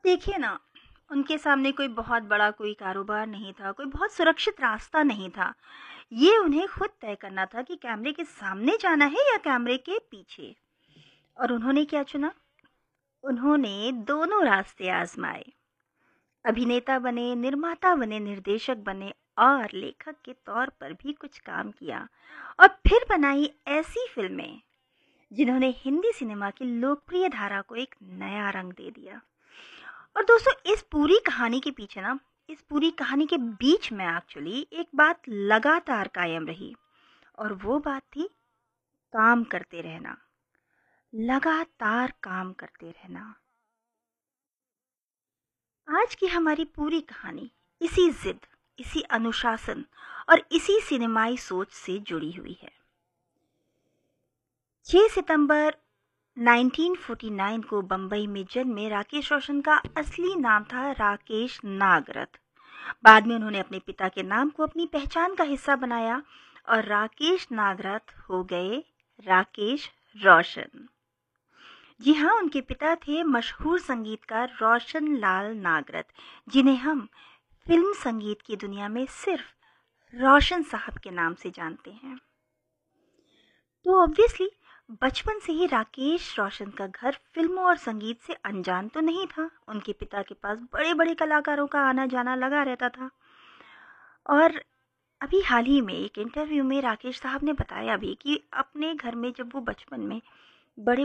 अब देखिए ना, उनके सामने कोई बहुत बड़ा कोई कारोबार नहीं था, कोई बहुत सुरक्षित रास्ता नहीं था। ये उन्हें खुद तय करना था कि कैमरे के सामने जाना है या कैमरे के पीछे। और उन्होंने क्या चुना? उन्होंने दोनों रास्ते आजमाए। अभिनेता बने, निर्माता बने, निर्देशक बने और लेखक के तौर पर भी कुछ काम किया। और फिर बनाई ऐसी फिल्में जिन्होंने हिंदी सिनेमा की लोकप्रिय धारा को एक नया रंग दे दिया। और दोस्तों, इस पूरी कहानी के पीछे ना, इस पूरी कहानी के बीच में एक्चुअली एक बात लगातार कायम रही, और वो बात थी काम करते रहना, लगातार काम करते रहना। आज की हमारी पूरी कहानी इसी जिद, इसी अनुशासन और इसी सिनेमाई सोच से जुड़ी हुई है। 6 सितंबर 1949 को बंबई में जन्मे राकेश रोशन का असली नाम था राकेश नागरथ। बाद में उन्होंने अपने पिता के नाम को अपनी पहचान का हिस्सा बनाया और राकेश नागरथ हो गए राकेश रोशन। जी हाँ, उनके पिता थे मशहूर संगीतकार रोशन लाल नागरथ, जिन्हें हम फिल्म संगीत की दुनिया में सिर्फ रोशन साहब के नाम से जानते हैं। तो ऑब्वियसली बचपन से ही राकेश रोशन का घर फिल्मों और संगीत से अनजान तो नहीं था। उनके पिता के पास बड़े बड़े कलाकारों का आना जाना लगा रहता था। और अभी हाल ही में एक इंटरव्यू में राकेश साहब ने बताया भी कि अपने घर में जब वो बचपन में बड़े